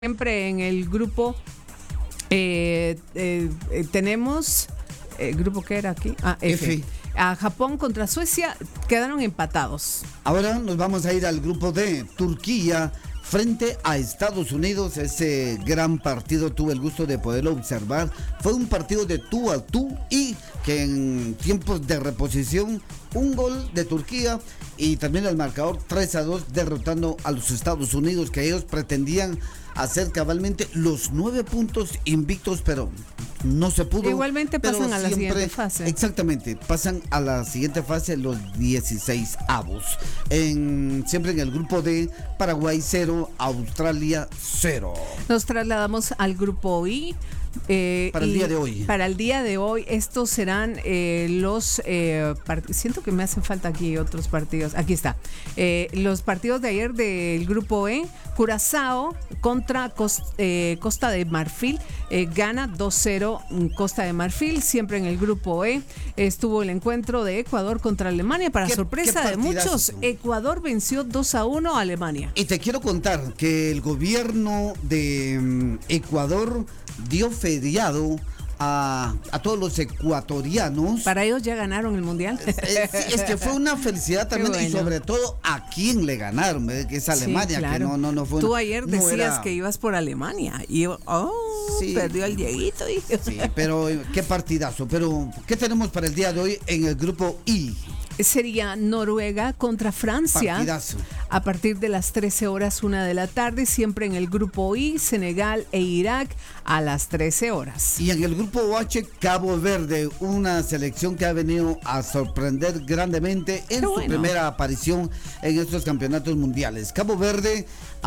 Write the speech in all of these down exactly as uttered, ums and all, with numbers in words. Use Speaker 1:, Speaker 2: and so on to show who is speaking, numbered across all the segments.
Speaker 1: Siempre en el grupo eh, eh, eh, tenemos, ¿el grupo qué era aquí? Ah, F. F. A Japón contra Suecia quedaron empatados.
Speaker 2: Ahora nos vamos a ir al grupo D, Turquía frente a Estados Unidos. Ese gran partido tuve el gusto de poderlo observar. Fue un partido de tú a tú y que en tiempos de reposición, un gol de Turquía y también el marcador tres a dos derrotando a los Estados Unidos, que ellos pretendían hacer cabalmente los nueve puntos invictos, pero no se pudo.
Speaker 1: Igualmente pasan a la
Speaker 2: siempre,
Speaker 1: siguiente fase.
Speaker 2: Exactamente, pasan a la siguiente fase los dieciséis avos. En, siempre en el grupo D, Paraguay cero, Australia cero.
Speaker 1: Nos trasladamos al grupo I. Eh,
Speaker 2: para el día de hoy.
Speaker 1: Para el día de hoy, estos serán eh, los. Eh, part- siento que me hacen falta aquí otros partidos. Aquí está. Eh, los partidos de ayer del grupo E: Curazao contra Costa, eh, Costa de Marfil. Eh, gana dos cero Costa de Marfil. Siempre en el grupo E estuvo el encuentro de Ecuador contra Alemania. Para
Speaker 2: ¿Qué,
Speaker 1: sorpresa
Speaker 2: qué
Speaker 1: de muchos, Ecuador venció dos a uno a Alemania.
Speaker 2: Y te quiero contar que el gobierno de um, Ecuador dio feriado a, a todos los ecuatorianos.
Speaker 1: Para ellos ya ganaron el mundial.
Speaker 2: Es, es, es que fue una felicidad también, bueno. Y sobre todo a quién le ganaron, que es Alemania, sí, claro. Que no, no, no fue.
Speaker 1: Tú ayer
Speaker 2: no
Speaker 1: decías
Speaker 2: era...
Speaker 1: que ibas por Alemania y yo, oh, sí, perdió el Dieguito.
Speaker 2: Sí, pero qué partidazo. Pero, ¿qué tenemos para el día de hoy en el grupo I?
Speaker 1: Sería Noruega contra Francia.
Speaker 2: Partidazo.
Speaker 1: A partir de las trece horas, una de la tarde, siempre en el grupo I, Senegal e Irak a las trece horas.
Speaker 2: Y en el grupo H, Cabo Verde, una selección que ha venido a sorprender grandemente en Qué su bueno. primera aparición en estos campeonatos mundiales. Cabo Verde,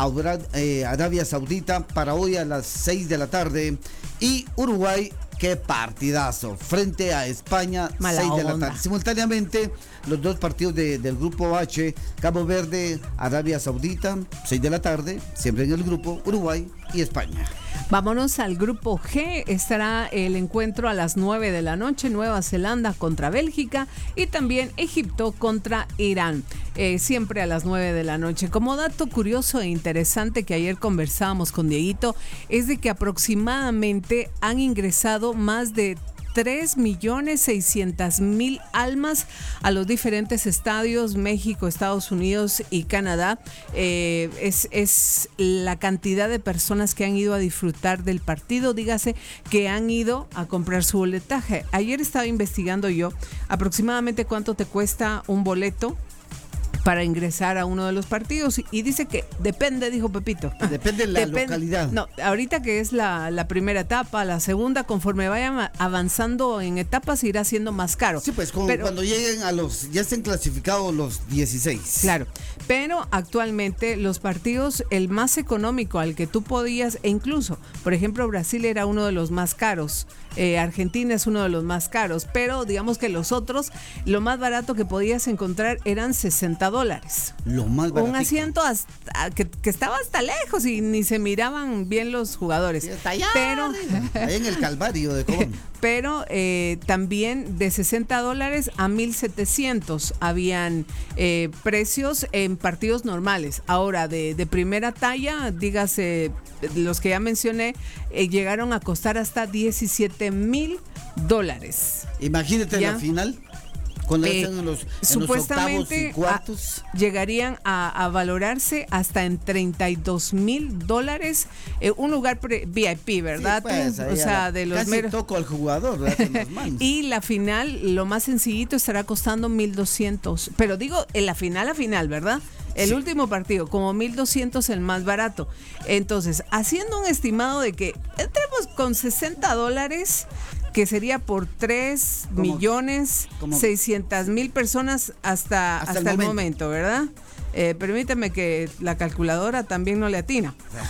Speaker 2: Arabia Saudita para hoy a las seis de la tarde y Uruguay. Qué partidazo, frente a España, seis de la tarde. Simultáneamente, los dos partidos de, del grupo H, Cabo Verde, Arabia Saudita, seis de la tarde, siempre en el grupo, Uruguay y España.
Speaker 1: Vámonos al grupo G, estará el encuentro a las nueve de la noche, Nueva Zelanda contra Bélgica y también Egipto contra Irán, eh, siempre a las nueve de la noche. Como dato curioso e interesante que ayer conversábamos con Dieguito, es de que aproximadamente han ingresado más de tres millones seiscientas mil almas a los diferentes estadios, México, Estados Unidos y Canadá. Eh, es, es la cantidad de personas que han ido a disfrutar del partido, dígase que han ido a comprar su boletaje. Ayer estaba investigando yo aproximadamente cuánto te cuesta un boleto para ingresar a uno de los partidos y dice que depende, dijo Pepito.
Speaker 2: Depende de la
Speaker 1: depende,
Speaker 2: localidad.
Speaker 1: No, ahorita que es la, la primera etapa, la segunda, conforme vayan avanzando en etapas, irá siendo más caro.
Speaker 2: Sí, pues como pero, cuando lleguen a los, ya estén clasificados los dieciséis.
Speaker 1: Claro, pero actualmente los partidos, el más económico al que tú podías, e incluso, por ejemplo, Brasil era uno de los más caros, eh, Argentina es uno de los más caros, pero digamos que los otros, lo más barato que podías encontrar eran sesenta dólares.
Speaker 2: Lo más barato.
Speaker 1: Un asiento hasta, que, que estaba hasta lejos y ni se miraban bien los jugadores.
Speaker 2: Sí, está allá,
Speaker 1: pero
Speaker 2: ahí en el Calvario de Colón.
Speaker 1: Pero eh, también de sesenta dólares a mil setecientos habían eh, precios en partidos normales. Ahora, de, de primera talla, dígase, los que ya mencioné, eh, llegaron a costar hasta diecisiete mil dólares.
Speaker 2: Imagínate
Speaker 1: ¿Ya?
Speaker 2: La final. Cuando
Speaker 1: eh,
Speaker 2: están en los, en
Speaker 1: supuestamente
Speaker 2: los octavos y cuartos.
Speaker 1: A, llegarían a, a valorarse hasta en treinta y dos mil dólares eh, un lugar pre, V I P, ¿verdad?
Speaker 2: Sí, pues,
Speaker 1: o sea, de los
Speaker 2: casi
Speaker 1: meros...
Speaker 2: toco al jugador, ¿verdad?
Speaker 1: Y la final, lo más sencillito, estará costando mil doscientos, pero digo, en la final a final, ¿verdad? El sí. último partido, como mil doscientos el más barato. Entonces, haciendo un estimado de que entremos con sesenta dólares, que sería por tres millones seiscientas mil personas hasta, hasta, hasta el, el momento. momento, ¿verdad? Eh, permítame que la calculadora también no le atina.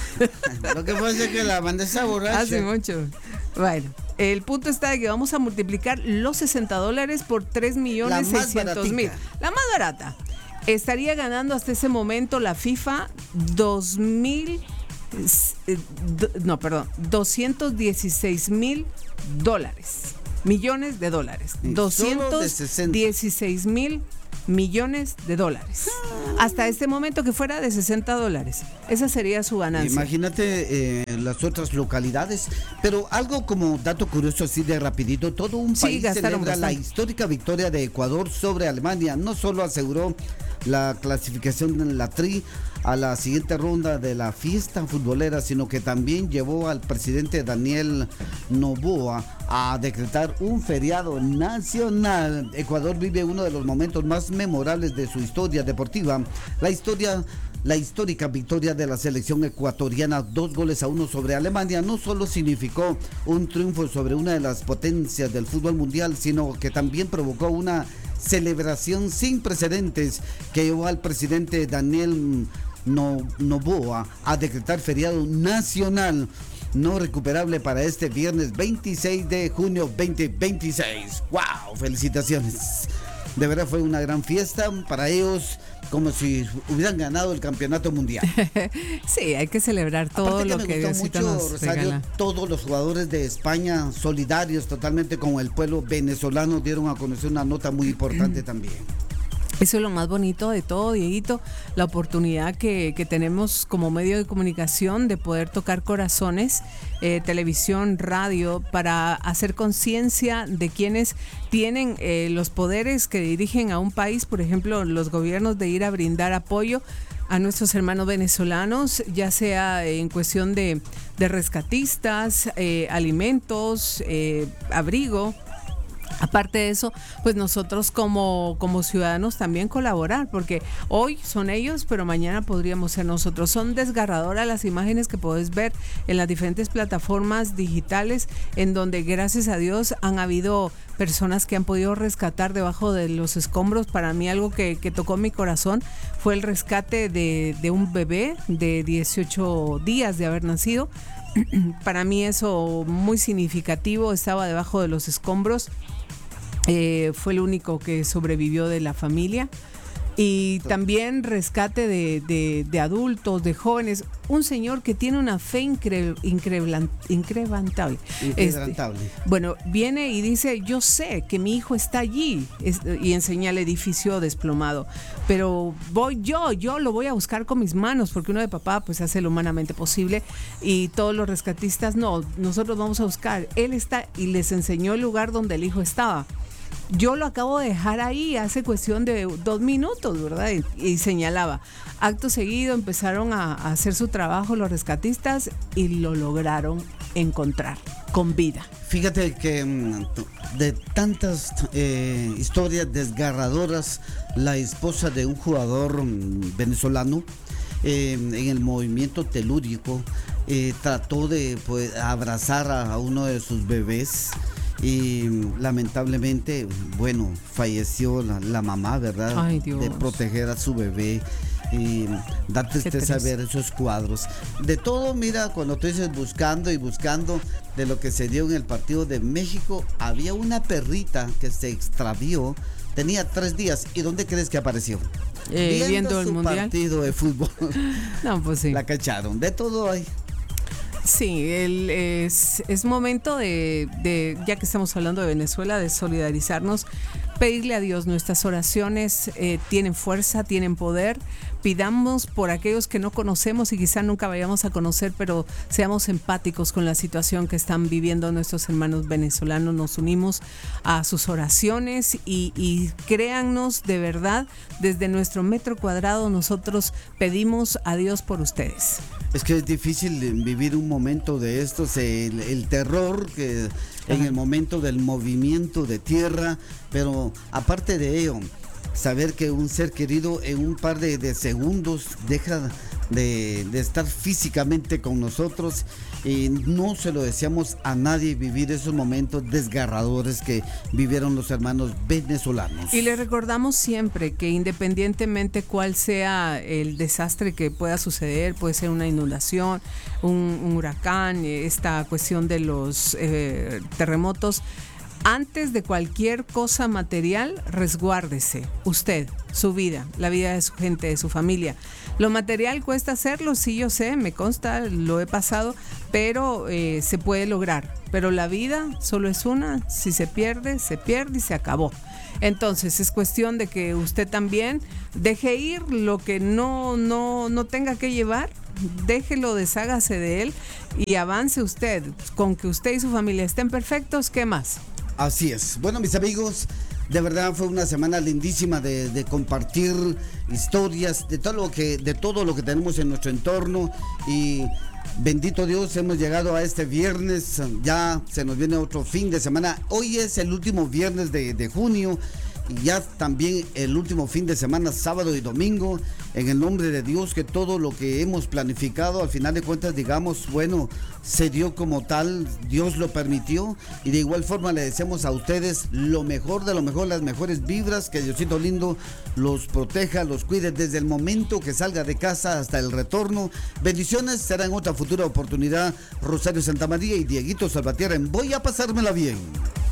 Speaker 2: Lo que pasa es que la bandeja borracha.
Speaker 1: Hace mucho. Bueno, el punto está de que vamos a multiplicar los sesenta dólares por tres millones seiscientos mil. La más barata. Estaría ganando hasta ese momento la FIFA dos mil, no, perdón, doscientos dieciséis mil dólares, millones de dólares, doscientos dieciséis mil millones de dólares. Hasta este momento que fuera de sesenta dólares. Esa sería su ganancia.
Speaker 2: Imagínate eh, las otras localidades, pero algo como dato curioso así de rapidito, todo un
Speaker 1: Sí,
Speaker 2: país
Speaker 1: gastaron
Speaker 2: celebra la
Speaker 1: bastante.
Speaker 2: histórica victoria de Ecuador sobre Alemania. No solo aseguró la clasificación en la Tri a la siguiente ronda de la fiesta futbolera, sino que también llevó al presidente Daniel Noboa a decretar un feriado nacional. Ecuador vive uno de los momentos más memorables de su historia deportiva. La historia La histórica victoria de la selección ecuatoriana, dos goles a uno sobre Alemania, no solo significó un triunfo sobre una de las potencias del fútbol mundial, sino que también provocó una celebración sin precedentes que llevó al presidente Daniel No- Noboa a decretar feriado nacional no recuperable para este viernes veintiséis de junio veinte veintiséis. ¡Wow! Felicitaciones. De verdad fue una gran fiesta para ellos, como si hubieran ganado el campeonato mundial.
Speaker 1: Sí, hay que celebrar todo
Speaker 2: Aparte que
Speaker 1: lo
Speaker 2: me
Speaker 1: que
Speaker 2: gustó
Speaker 1: Diosito
Speaker 2: mucho,
Speaker 1: nos
Speaker 2: Rosario,
Speaker 1: regala.
Speaker 2: todos los jugadores de España solidarios totalmente con el pueblo venezolano dieron a conocer una nota muy importante también.
Speaker 1: Eso es lo más bonito de todo, Dieguito, la oportunidad que, que tenemos como medio de comunicación de poder tocar corazones, eh, televisión, radio, para hacer conciencia de quienes tienen eh, los poderes que dirigen a un país, por ejemplo, los gobiernos, de ir a brindar apoyo a nuestros hermanos venezolanos, ya sea en cuestión de, de rescatistas, eh, alimentos, eh, abrigo. Aparte de eso, pues nosotros como, como ciudadanos también colaborar, porque hoy son ellos, pero mañana podríamos ser nosotros. Son desgarradoras las imágenes que puedes ver en las diferentes plataformas digitales, en donde gracias a Dios han habido personas que han podido rescatar debajo de los escombros. Para mí algo que, que tocó mi corazón fue el rescate de, de un bebé de dieciocho días de haber nacido. Para mí eso muy significativo, estaba debajo de los escombros. Eh, fue el único que sobrevivió de la familia. Y también rescate de, de, de adultos, de jóvenes. Un señor que tiene una fe incre, increblan, increbrantable.
Speaker 2: Inquebrantable.
Speaker 1: Este, bueno, viene y dice, yo sé que mi hijo está allí, es, y enseña el edificio desplomado, pero voy yo, yo lo voy a buscar con mis manos, porque uno de papá pues hace lo humanamente posible, y todos los rescatistas, no, nosotros vamos a buscar. Él está, y les enseñó el lugar donde el hijo estaba. Yo lo acabo de dejar ahí hace cuestión de dos minutos, ¿verdad? Y, y señalaba. Acto seguido empezaron a, a hacer su trabajo los rescatistas y lo lograron encontrar con vida.
Speaker 2: Fíjate que de tantas eh, historias desgarradoras, la esposa de un jugador venezolano eh, en el movimiento telúrico eh, trató de pues, abrazar a, a uno de sus bebés. Y lamentablemente, bueno, falleció la, la mamá, ¿verdad?
Speaker 1: Ay, Dios.
Speaker 2: De proteger a su bebé. Y da tristeza ver esos cuadros. De todo, mira, cuando tú dices buscando y buscando de lo que se dio en el partido de México, había una perrita que se extravió, tenía tres días. ¿Y dónde crees que apareció?
Speaker 1: Eh, viendo, viendo el
Speaker 2: su
Speaker 1: mundial.
Speaker 2: partido de fútbol.
Speaker 1: No, pues sí.
Speaker 2: La cacharon. De todo hay.
Speaker 1: Sí, el, es, es momento de, de, ya que estamos hablando de Venezuela, de solidarizarnos, pedirle a Dios. Nuestras oraciones eh, tienen fuerza, tienen poder. Pidamos por aquellos que no conocemos y quizá nunca vayamos a conocer, pero seamos empáticos con la situación que están viviendo nuestros hermanos venezolanos. Nos unimos a sus oraciones y, y créannos, de verdad, desde nuestro metro cuadrado nosotros pedimos a Dios por ustedes.
Speaker 2: Es que es difícil vivir un momento de estos, el, el terror que en el momento del movimiento de tierra, pero aparte de ello, saber que un ser querido en un par de, de segundos deja de, de estar físicamente con nosotros, y no se lo deseamos a nadie, vivir esos momentos desgarradores que vivieron los hermanos venezolanos.
Speaker 1: Y le recordamos siempre que independientemente cuál sea el desastre que pueda suceder, puede ser una inundación, un, un huracán, esta cuestión de los eh, terremotos, Antes de cualquier cosa material, resguárdese. Usted, su vida, la vida de su gente, de su familia. Lo material cuesta hacerlo, sí, yo sé, me consta, lo he pasado, pero eh, se puede lograr. Pero la vida solo es una, si se pierde, se pierde y se acabó. Entonces es cuestión de que usted también deje ir lo que no, no, no tenga que llevar, déjelo, deshágase de él y avance usted. Con que usted y su familia estén perfectos, ¿qué más?
Speaker 2: Así es. Bueno, mis amigos, de verdad fue una semana lindísima de, de compartir historias de todo lo que, de todo lo que tenemos en nuestro entorno y bendito Dios, hemos llegado a este viernes, ya se nos viene otro fin de semana. Hoy es el último viernes de, de junio y ya también el último fin de semana, sábado y domingo. En el nombre de Dios, que todo lo que hemos planificado, al final de cuentas, digamos, bueno, se dio como tal, Dios lo permitió. Y de igual forma le deseamos a ustedes lo mejor de lo mejor, las mejores vibras, que Diosito lindo los proteja, los cuide desde el momento que salga de casa hasta el retorno. Bendiciones, será en otra futura oportunidad. Rosario Santamaría y Dieguito Salvatierra en Voy a Pasármela Bien.